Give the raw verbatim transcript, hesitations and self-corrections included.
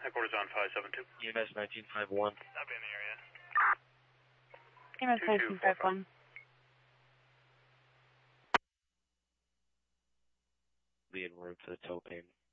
Headquarters on five seven two. E M S nineteen five one. I'll be in the area. E M S nineteen five one. Be en route to the tow payment.